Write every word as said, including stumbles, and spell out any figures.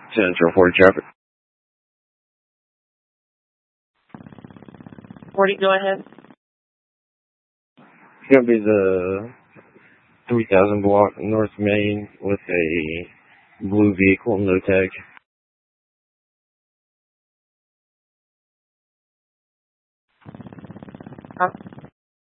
Central forty traffic. forty, go ahead. It's going to be the three thousand block North Main with a blue vehicle, no tag. Uh,